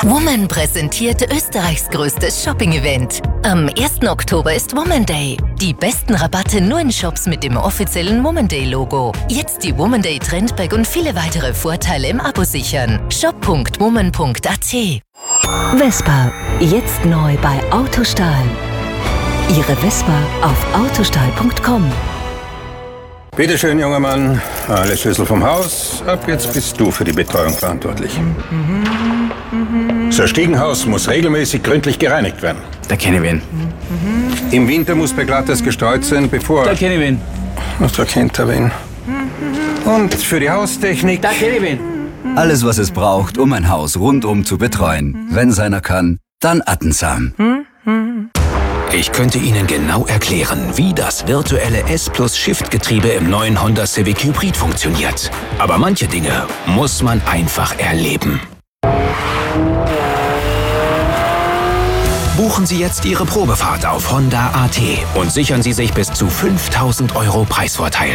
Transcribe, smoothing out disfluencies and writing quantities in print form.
Woman präsentiert Österreichs größtes Shopping-Event. Am 1. Oktober ist Woman Day. Die besten Rabatte nur in Shops mit dem offiziellen Woman Day-Logo. Jetzt die Woman Day Trendbag und viele weitere Vorteile im Abo sichern. shop.woman.at. Vespa, jetzt neu bei Autostahl. Ihre Vespa auf autostahl.com. Bitte schön, junger Mann. Alle Schlüssel vom Haus. Ab jetzt bist du für die Betreuung verantwortlich. Das Stiegenhaus muss regelmäßig gründlich gereinigt werden. Da kenne ich wen. Im Winter muss beglattes gestreut sein, bevor... Da kenne ich wen. Da kennt er wen. Und für die Haustechnik... Da kenne ich wen. Alles, was es braucht, um ein Haus rundum zu betreuen. Wenn seiner kann, dann Attensam. Ich könnte Ihnen genau erklären, wie das virtuelle S+-Shift-Getriebe im neuen Honda Civic Hybrid funktioniert. Aber manche Dinge muss man einfach erleben. Buchen Sie jetzt Ihre Probefahrt auf Honda.at und sichern Sie sich bis zu 5.000 € Preisvorteil.